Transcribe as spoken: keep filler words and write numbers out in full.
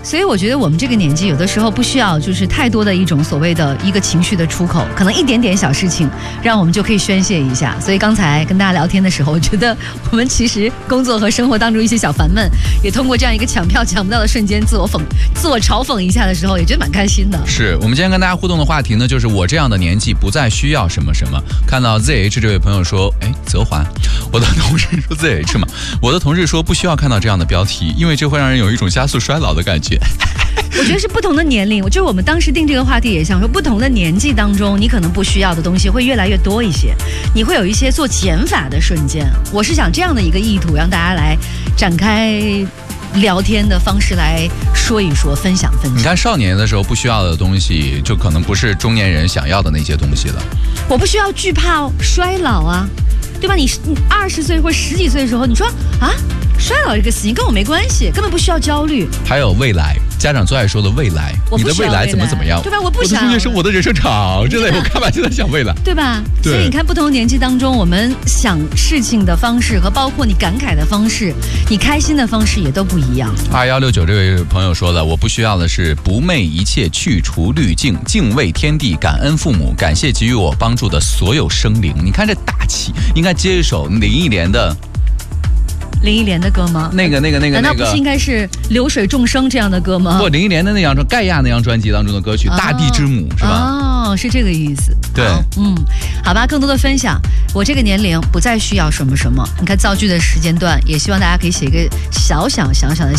所以我觉得我们这个年纪有的时候不需要就是太多的一种所谓的一个情绪的出口，可能一点点小事情让我们就可以宣泄一下。所以刚才跟大家聊天的时候，我觉得我们其实工作和生活当中一些小烦闷，也通过这样一个抢票抢不到的瞬间自我讽自我嘲讽一下的时候，也觉得蛮开心的。 是我们今天跟大家互动的话题呢，就是我这样的年纪不再需要什么什么。看到 Z H 这位朋友说，哎，泽环，我的同事说 Z H 嘛，我的同事说不需要看到这样的标题，因为这会让人有一种加速衰老的感觉。 我觉得是不同的年龄，就是我们当时定这个话题也想说，不同的年纪当中，你可能不需要的东西会越来越多一些，你会有一些做减法的瞬间。我是想这样的一个意图，让大家来展开聊天的方式来说一说，分享分享。 你看少年的时候不需要的东西，就可能不是中年人想要的那些东西了。 我不需要惧怕衰老啊，对吧？你二十岁或十几岁的时候，你说啊，衰老这个事情跟我没关系，根本不需要焦虑。 还有未来，家长最爱说的未来，你的未来怎么怎么样， 对吧？我不想。 我的中学生，我的人生长之类，我干嘛就在想未来， 对吧？对。所以你看，不同年纪当中，我们想事情的方式和包括你感慨的方式，你开心的方式也都不一样。 二幺六九这位朋友说了，我不需要的是不昧一切，去除滤镜，敬畏天地，感恩父母，感谢给予我帮助的所有生灵。你看这大气，应该接一首林忆莲的。 林忆莲的歌吗？ 那个、那个、那个、那个， 难道不是应该是流水众生这样的歌吗？ 不，林忆莲的那张盖亚那张专辑当中的歌曲《大地之母》是吧？ 哦，是这个意思。 对， 嗯，好吧，更多的分享。我这个年龄不再需要什么什么。你看造句的时间段，也希望大家可以写一个小小小小的。